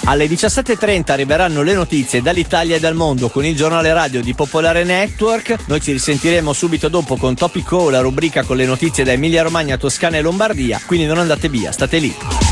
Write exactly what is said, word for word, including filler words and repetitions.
Alle diciassette e trenta arriveranno le notizie dall'Italia e dal mondo con il giornale radio di Popolare Network. Noi ci risentiremo subito dopo con Topico, la rubrica con le notizie da Emilia Romagna, Toscana e Lombardia, quindi non andate via, state lì.